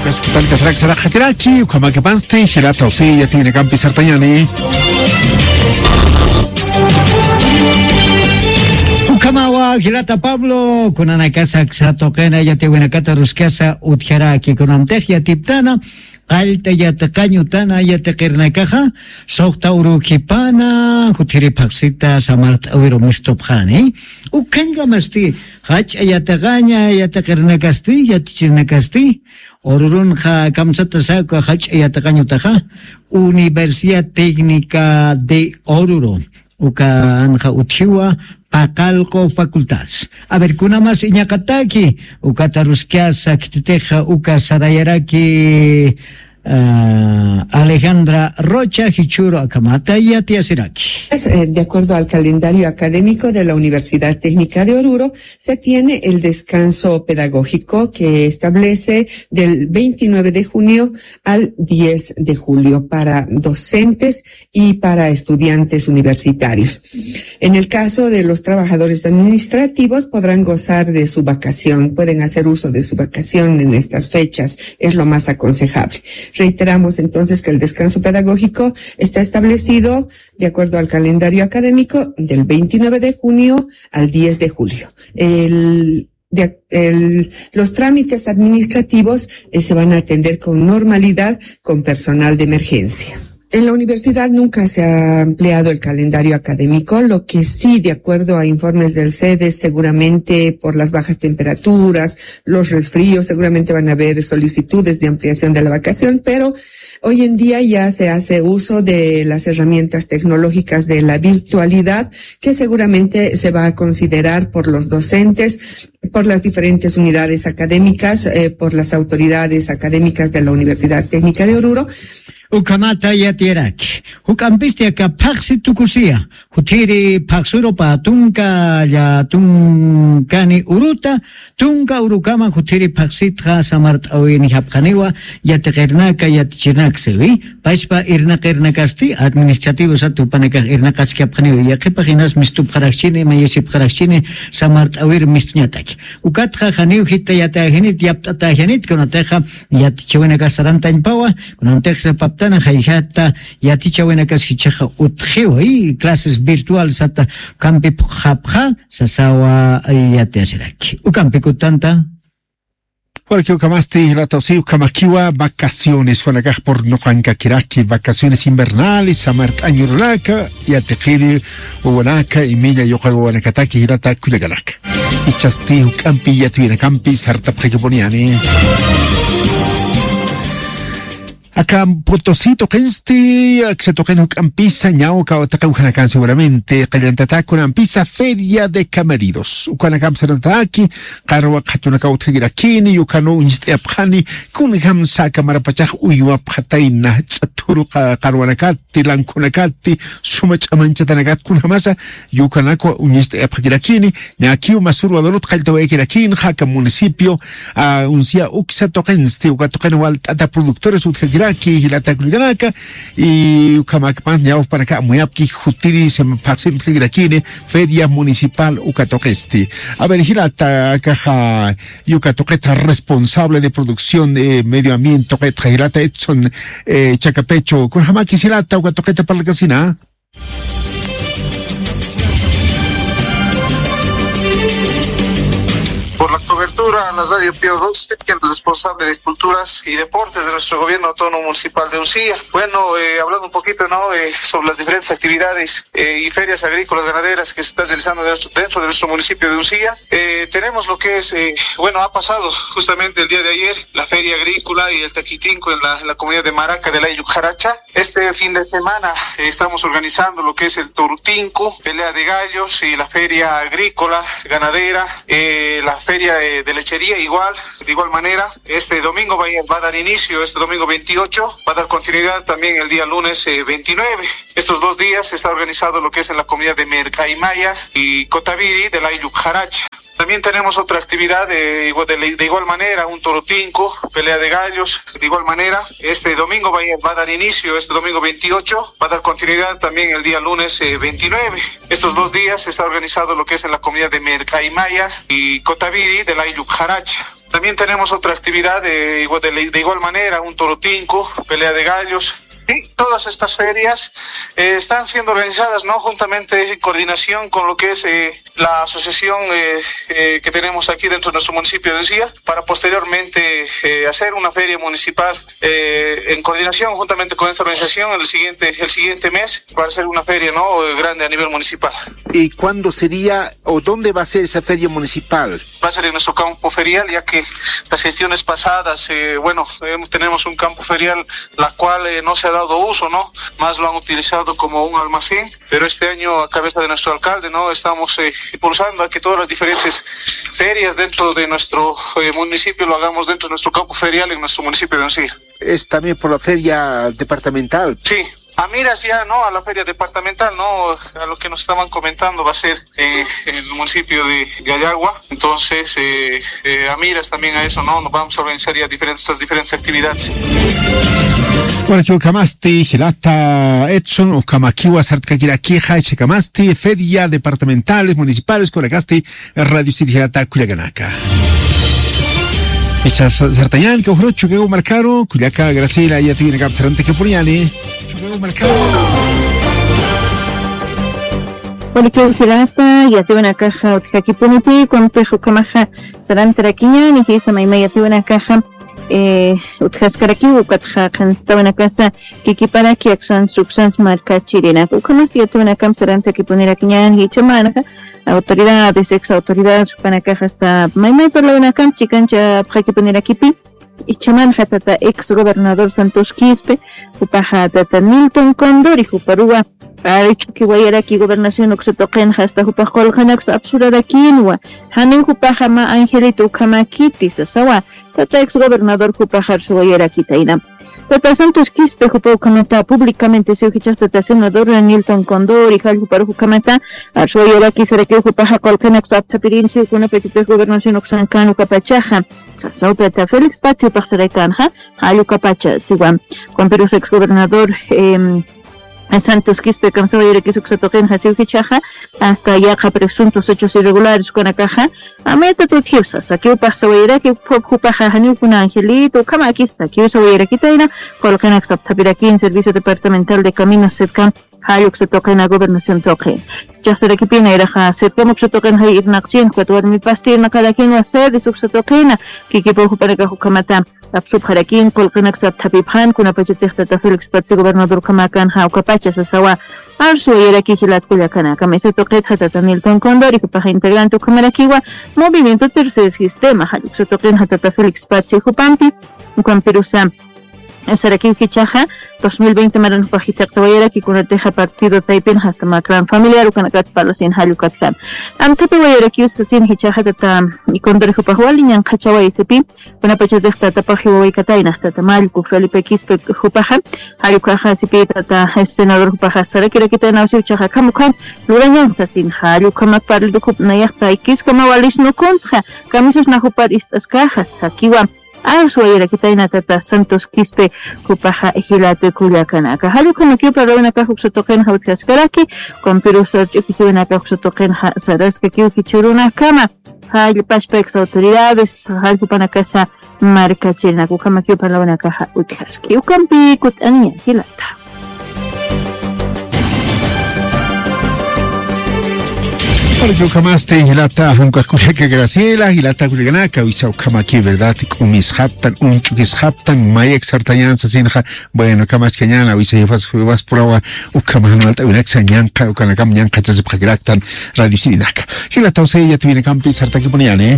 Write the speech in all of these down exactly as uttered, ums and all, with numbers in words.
Escutantes Raxara Hatiraki, Ukamakepanste, Shirata Osilla, tiene Campi Sartañani. Ukamawa, Girata Pablo, con Ana Casa, Xatokena, Yatehuenacata Ruscasa, Utjaraki, con Amtejia Tiptana. Alta yataqañutana yataqirnakaja soqtauru kipana hutiri paksita samart awiro mistopjani ukanga masti hach yataqaña yataqirnakasti yatichirnakasti orurun ja kamsata saka hach yataqañutaja Universidad Técnica de Oruro uka anja uthiwa Pacalco Facultas. A ver, kuna más iñakataki, uka tarusquiasa, kititeja, uka sarayaraki, uh, Alejandra Rocha, Hichuro Akamata y Atiasiraki. De acuerdo al calendario académico de la Universidad Técnica de Oruro, se tiene el descanso pedagógico que establece del veintinueve de junio al diez de julio para docentes y para estudiantes universitarios. En el caso de los trabajadores administrativos, podrán gozar de su vacación, pueden hacer uso de su vacación en estas fechas, es lo más aconsejable. Reiteramos entonces que el descanso pedagógico está establecido de acuerdo al calendario académico del veintinueve de junio al diez de julio. El De, el, los trámites administrativos eh, se van a atender con normalidad con personal de emergencia. En la universidad nunca se ha ampliado el calendario académico, lo que sí, de acuerdo a informes del C E D E S, seguramente por las bajas temperaturas, los resfríos, seguramente van a haber solicitudes de ampliación de la vacación, pero hoy en día ya se hace uso de las herramientas tecnológicas de la virtualidad, que seguramente se va a considerar por los docentes, por las diferentes unidades académicas, eh, por las autoridades académicas de la Universidad Técnica de Oruro. Ukamata yatieraki. Ukampiste ka paksi tukusia. Hutiri paksuro pa tunka ya tunkani uruta. Tunka urukama hutiri paksitra samart awini hapkaniwa. Yatekernaka yatchinaksewi. Paispa irnakernakasti. Administrativo satu panaka irnakaski hapkaniwa. Yakipaginas mistup karakchini mayesip karakchini samart awir mistunyataki. Ukatra haniu hita yatahinit yaptatahinit. Kunateja yatchiwenaka sarantain pawa. Kunateja papta Tana hayata yaticha buena kasichaja utjeo y clases virtuales hasta campi japja sasawa yate asiraki ukampi kutanta porque ukamaste la tosi ukamakiwa vacaciones wanakaj por nojanka kiraki vacaciones invernales samart añurlaka yatekiri uwanaka y minya yoka wanakataki hirata kulegalaka ichasti ukampi yatuina campi sarta prekiponiani. Acá Potosí toquenste, se toquen un campisa, ñao, cao tacaujanacán seguramente, calentata con ampisa feria de camaridos. Ucanacam sarantaki, carwa katunacau tegirakini, ucano uniste apjani, kunham saca marapachaj uyua pataina, chaturu carwanacati, lanconacati, sumach amanchanagat kunhamasa, yucanaco uniste apjirakini, ñakiu masuru adolot caltoekirakin, jaca municipio, a uncia uxa toquenste, ucatoquenual tata productores utjagir Aquí la tacliganaka y Ucamacpan ya para acá muy apki jutiri se pasim tligrakine feria municipal Ucatoquesti. A ver hilata caja Ucatoqueta responsable de producción de medio ambiente toqueta hilata Edson eh, Chacapecho con jamaki silata Ucatoqueta para la casina. Por la cobertura a la radio Pío doce, que es responsable de culturas y deportes de nuestro gobierno autónomo municipal de Uncía. Bueno, eh, hablando un poquito, ¿no?, eh, sobre las diferentes actividades eh, y ferias agrícolas ganaderas que se están realizando dentro, dentro de nuestro municipio de Uncía. Eh, tenemos lo que es, eh, bueno, ha pasado justamente el día de ayer la feria agrícola y el taquitinco en la, en la comunidad de Maraca de la Iyucjaracha. Este fin de semana eh, estamos organizando lo que es el Torutinco, pelea de gallos y la feria agrícola ganadera, eh, la feria de, de lechería igual, de igual manera. Este domingo va a, va a dar inicio, este domingo veintiocho, va a dar continuidad también el día lunes eh, veintinueve. Estos dos días se está organizado lo que es en la comunidad de Mercaimaya y Cotaviri de la Iyucjaracha. También tenemos otra actividad de, de, de igual manera, un Torutinco, pelea de gallos, de igual manera. Este domingo va a, va a dar inicio, este domingo veintiocho, va a dar continuidad también el día lunes eh, veintinueve. Estos dos días se está organizado lo que es en la comunidad de Mercaimaya y Cotaviri de la Iyucjaracha. También tenemos otra actividad de, igual- de, de igual manera, un torotinco, pelea de gallos. Sí, todas estas ferias eh, están siendo organizadas, ¿no?, juntamente en coordinación con lo que es eh, la asociación eh, eh, que tenemos aquí dentro de nuestro municipio de Uncía, para posteriormente eh, hacer una feria municipal eh, en coordinación juntamente con esta organización el siguiente el siguiente mes, para hacer una feria, ¿no?, eh, grande a nivel municipal. ¿Y cuándo sería o dónde va a ser esa feria municipal? Va a ser en nuestro campo ferial, ya que las gestiones pasadas, eh, bueno, eh, tenemos un campo ferial la cual eh, no se ha dado uso, ¿no? Más lo han utilizado como un almacén, pero este año, a cabeza de nuestro alcalde, ¿no?, estamos eh, impulsando a que todas las diferentes ferias dentro de nuestro eh, municipio lo hagamos dentro de nuestro campo ferial en nuestro municipio de Uncía. Es también por la feria departamental. Sí, a miras ya, ¿no?, a la feria departamental, ¿no?, a lo que nos estaban comentando va a ser eh, en el municipio de Gallagua. Entonces, eh, eh, a miras también a eso, ¿no?, nos vamos a organizar ya diferentes, estas diferentes actividades. Bueno, Kamasti, Hilata, Edson, o Kamakiwa, Sartkakira, Kieja, Chekamasti, feria departamentales, municipales, Corecasti, Radio City, Hilata, Cuyaganaka. Esa Sartañán, que Ojrocho, que marcaron, Cuyaca, Graciela, ya tiene Capsarante que Puriani, que marcaron. Bueno, que Hilata, ya tiene una caja, aquí Punipi, con Pejo Camaja, Sarante Raquiñán, y esa Maima ya tiene una caja. Eh, utjaskaraki ukatja kansta wana casa kikipara ki aksan subsans marca chirena ukamas ya tuena kamsaranta que poner aquí ñan y chamana autoridades ex autoridades para caja hasta maimai por la una cam chicancha para que poner aquí pi y chaman hatata ex gobernador Santos Quispe upaja tata Milton Condor y uparua para que guayara aquí gobernación oxetoquen hasta upajol hanax absurada kinwa hanen upaja ma angelito kamakiti sasawa tata ex gobernador upajar su guayara quitaina tata Santos Quispe upau kamata públicamente se ujichas tata senador Milton Condor y hal upar ukamata ar su guayara quisara que upaja colkenax aptapirin si una petita gobernación oxancan ukapachaja Sao Tata Félix Patio Pasarecanja, Halu Capacha, Siwan, con Perú ex gobernador eh, Santos Quispe, Camso de que Suxatogen, Haseu Hichaja, hasta ya presuntos hechos irregulares con la caja, a meta tu kiusas, aquí pasa a que Pupaja Hanu con Angelito, Kamakis, aquí usa a Quitaina, colocan aquí en Servicio Departamental de Caminos cercan. Hayuk se toca en la gobernación toque. Ya será que pina era hacer como se toca en ir na acción, cuatro mil pastir na cada quien va a ser de su se toca en que que puedo para que jukamata absub harakin colquen accept habibhan kuna pachitesta ta Felix Patsi gobernador kamakan ha ukapacha sasawa arsu era que hilat kula kana kama se toca hata Milton Condor y que para integrante kamarakiwa movimiento tercer sistema Hayuk se toca en hata Felix Patsi jupampi con perusa Saraki Kichaja dos mil veinte maran pajita tawayera ki kuna teja partido Taipin hasta macran familiar ukana kats palos in halukatkan am tawayera ki usasin hichaja tata y condor jupahwali nyan khachawai sepi kuna pacha desta tapahiwai kataina hasta tamal ku Felipe Quispe jupaja halukaja sepi tata senador jupaja Saraki rakita na usichaja kamukan luranyan sasin halukamak parlo kup nayakta ikis kama walish no kontra kamisos na jupar istas cajas akiwa Arsuayera Quitaina Tata Santos Quispe Kupaja Ejilate Culiacanaka. Halu con aquí para una caja Uxotoken Hautjaskaraki, con Perú Sarcho que se ven acá Uxotoken Saraska Kiukichuruna Kama. Hal Pashpex autoridades, Hal Kupanakasa Marca China, Kukamaki para una caja Utjaski. Ukampi Kutania Hilata. Yo Kamaste, Hilata, Hunkakusheka Graciela, Hilata Kuliganaka, Wisau Kamaki, verdad, Kumis Haptan, Unchukis Haptan, Mayek Sartayan, Sasinja, bueno, Kamas Cañana, Wisay vas vas por agua, Ukaman Alta, Unaxa Yanka, Ukanakam Yanka, Chazipagraktan, Radio Sirinaka. Hilata Usaya, Tuine Campi, Sartaki Poniane.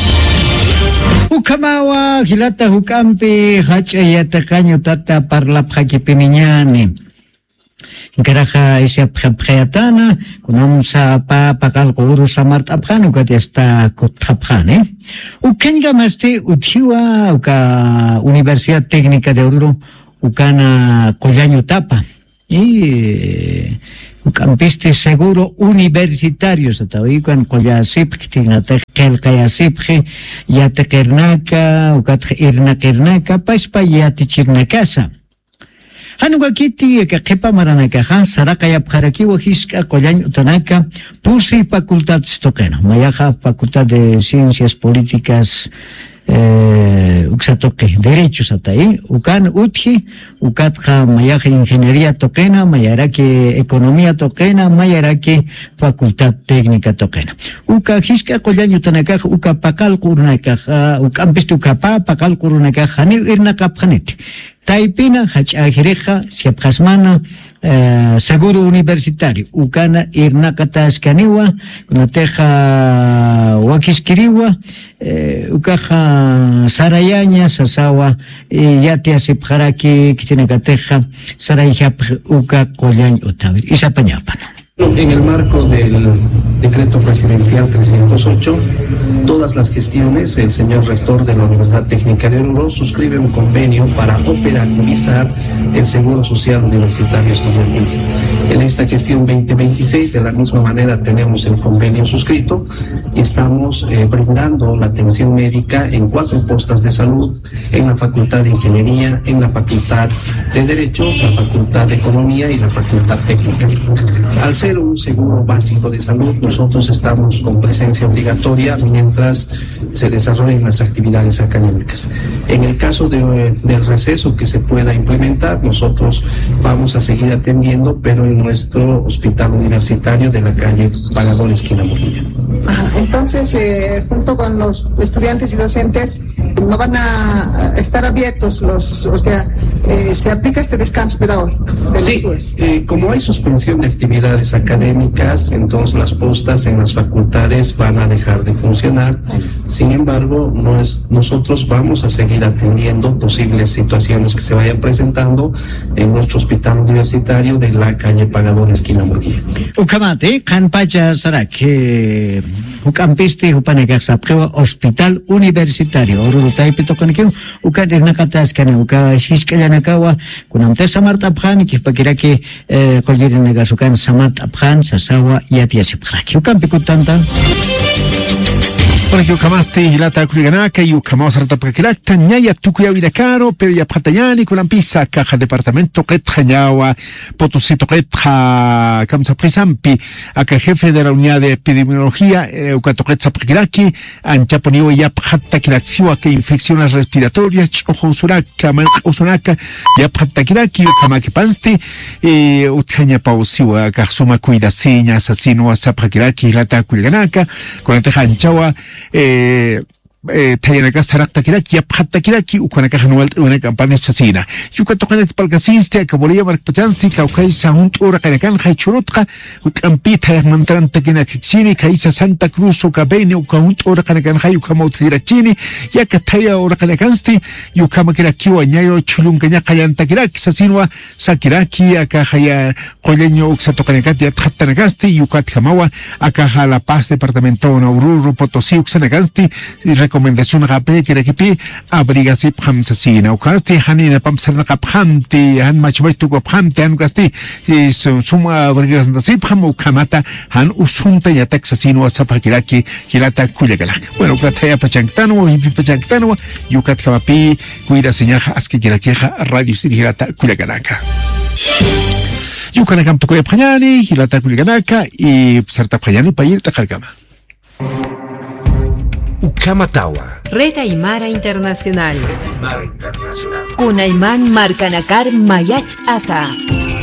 Ukamawa, Hilata Hukampi, Hachayata Caño Tata, Parla Pakipiniñani. Garaja ese preatana kunam sa pa pakal guru samart apkan uka esta kutapane ukenga maste utiwa uka Universidad Técnica de Oruro ukana Collaño Tapa y ukampiste seguro universitario satawi kan kollasip tinata kelkayasip ya tekernaka ukat irna kernaka paspa ya tichirnakasa Hanuga kiti que kepa maranaka han saraka ya paraki wajiska Collaño Tanaka pusi facultad stokena mayaja facultad de ciencias políticas eh, uksatoque derechos hasta ahí, ukan utji, ukatja mayaje ingeniería toquena, mayaraki economía toquena, mayaraki facultad técnica toquena. Uka hiska kollaño tanakaj, uka pakal kurunakaj, ukan pistu kapa pakal kurunakaj, hani irna kapjanete. Taipina, hach ajireja, siapjasmana, eh, seguro universitario, ukana irnakata escaniwa, unateja wakiskiriwa, eh, ukaja sarayaña, sasawa, eh, yatia sipjaraki, kitinekateja, sarayjap, uka kollañ utavir, isapañapana. En el marco del decreto presidencial trescientos ocho, todas las gestiones, el señor rector de la Universidad Técnica de Oruro suscribe un convenio para operativizar el Seguro Social Universitario Estudiantil. En esta gestión veinte veintiséis, de la misma manera, tenemos el convenio suscrito y estamos eh, brindando la atención médica en cuatro postas de salud, en la Facultad de Ingeniería, en la Facultad de Derecho, la Facultad de Economía y la Facultad Técnica. Al ser un seguro básico de salud, nosotros estamos con presencia obligatoria mientras se desarrollen las actividades académicas. En el caso de, del receso que se pueda implementar, nosotros vamos a seguir atendiendo, pero en nuestro hospital universitario de la calle Pagador, esquina Murguía. Ajá, entonces, eh, junto con los estudiantes y docentes, no van a estar abiertos los, o sea, eh, se aplica este descanso pedagógico de sí, los Sí, eh, como hay suspensión de actividades académicas, entonces las postas en las facultades van a dejar de funcionar. Sin embargo, no es, nosotros vamos a seguir atendiendo posibles situaciones que se vayan presentando en nuestro hospital universitario de la calle Pagador, esquina Murguía. Ukamate, Kanpacha Sarak, Ukampisti, Upanekasapjewa, Hospital Universitario, Oruro Taipito Konikio, Ukadirnakataskan, Ukashishkayanakawa, Kunamte Samart Abhan, Kipakiraki, Kolirnegasukan Samat Abhan, Sasawa, Yatiasiphraki, Ukampikutanta. Porque ukamaste hilata kuliganaka y ukamos arta prakilakta ñaya tukuya virakaro pero ya patayani kulampisa caja departamento ketja ñawa potosito ketja kamsa prisampi aka jefe de la unidad de epidemiología ukatoketsa prakilaki anchaponiwa ya patta kilaksiwa que infecciones respiratorias chojo suraka man usunaka ya patta kilaki ukamaki pansti e utjaña pausiwa kasuma cuida señas asino asa prakilaki hilata kuliganaka con teja anchawa eh eh tayanaka sarakta kiraki yaphatta kiraki ukanaka hanual una campaña chasina yuka tokanet palkasiste akabolia markpachansi kaukaisa huntura kanakan haichurutka ukampita yagmantranta kina kixini kaisa Santa Cruz ukabene ukahuntura kanakan hayukama utirakchini yakataya ora kanakansti yukama kiraki wañayo chulunkanya kayanta kiraki sasinwa sakiraki akahaya qoleño uksatokanakati yaphattanakasti yukat hamawa akaha La Paz departamento Oruro Potosí uksanakasti recomendación rape que equipi abrigasi phamsasina ukasti hanina pamsarna kaphamti han machbaitu kaphamti han kasti suma abrigasi pham ukamata han usunta ya taxasino asapakiraki hilata kulegalak bueno kataya pachangtano y pachangtano yukat kamapi cuida señaja aski kirakeja radio silata kulegalaka yukanakam tokoya phanyani hilata kulegalaka y sarta phanyani payir takarkama Ukamatawa. Red Aymara Internacional. Aymara Internacional. Kunayman Markanakar Mayach Asa.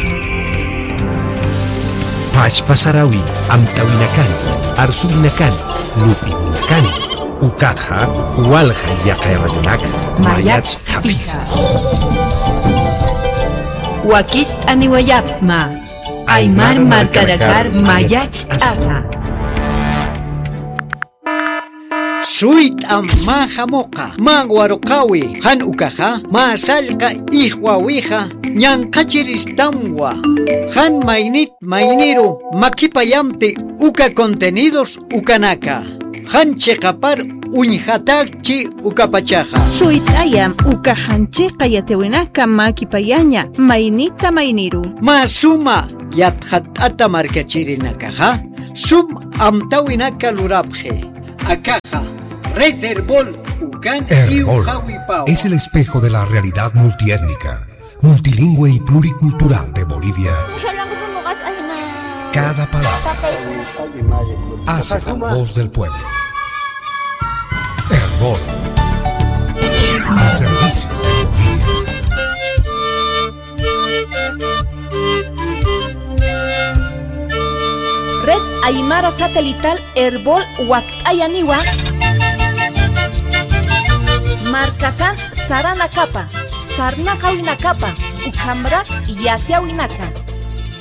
Pachpasarawi, Amtawinakani, Arsubinakani, Lupinakani, Ukatha, Ualja Yakairayonak, Mayach Tapisa. Wakist Aniwayapsma. Aymar Markanakar Mayach Asa. Suit amaja moka, manguarokawi, han ukaja, masalka ihwawija, ñankachiristamwa, han mainit mainiro, makipayamte, uka contenidos, ukanaka, han chekapar, unjatakchi, ukapachaja. Suit ayam, uka hanche kayatewinaka, makipayaña, mainita mainiru. Masuma, yatjatata markachirinakaja, sum amtawinaka lurapje, akaja. Red Herbol, Ucan y Ujawipao. Es el espejo de la realidad multiétnica, multilingüe y pluricultural de Bolivia. Cada palabra hace la voz del pueblo. Herbol. al servicio de Bolivia. Red Aymara Satelital Herbol Huactayaniwa Marcasan Saranacapa Sarnacawinacapa Ujambrak Yateawinaka